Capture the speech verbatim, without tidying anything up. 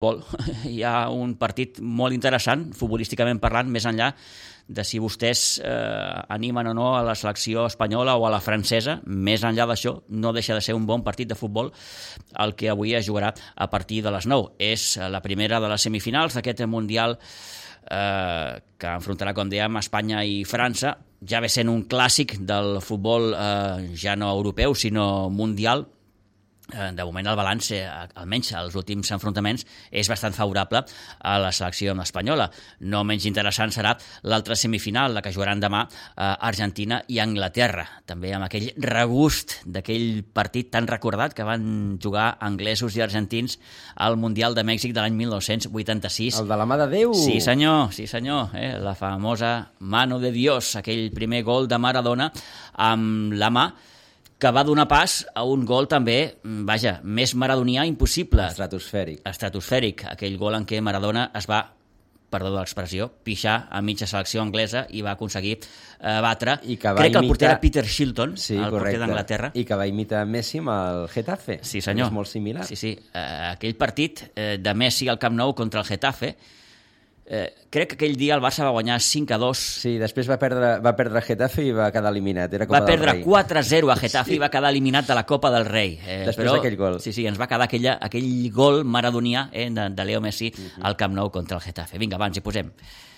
Hi ha un partit molt interessant, futbolísticament parlant, més enllà de si vostès eh, animen o no a la selecció espanyola o a la francesa. Més enllà d'això, no deixa de ser un bon partit de futbol el que avui es jugarà a partir de les nou. És la primera de les semifinals d'aquest Mundial eh, que enfrontarà, com dèiem, Espanya i França. Ja ve sent un clàssic del futbol eh, ja no europeu, sinó mundial. De moment el balanç, almenys als últims enfrontaments, és bastant favorable a la selecció espanyola. No menys interessant serà l'altra semifinal, la que jugaran demà Argentina i Anglaterra, també amb aquell regust d'aquell partit tan recordat que van jugar anglesos i argentins al Mundial de Mèxic de l'any mil nou-cents vuitanta-sis. El de la mà de Déu! Sí senyor, sí senyor, eh? La famosa mano de Dios, aquell primer gol de Maradona amb la mà, que va donar pas a un gol també, vaja, més maradonià impossible. Estratosfèric. Estratosfèric, aquell gol en què Maradona es va, perdó de l'expressió, pixar a mitja selecció anglesa i va aconseguir eh, batre. I que va Crec que el imitar... porter era Peter Shilton, sí, el correcte. porter d'Anglaterra. I que va imitar Messi amb el Getafe. Sí, senyor. És molt similar. Sí, sí. Eh, aquell partit eh, de Messi al Camp Nou contra el Getafe, Eh, crec que aquell dia el Barça va guanyar cinc a dos. Sí, després va perdre, va perdre Getafe i va quedar eliminat. Era Copa va perdre del Rei. quatre a zero a Getafe sí. I va quedar eliminat de la Copa del Rei. Eh, després però, d'aquell gol. Sí, sí, ens va quedar aquella, aquell gol maradonià eh, de, de Leo Messi uh-huh. al Camp Nou contra el Getafe. Vinga, abans hi posem.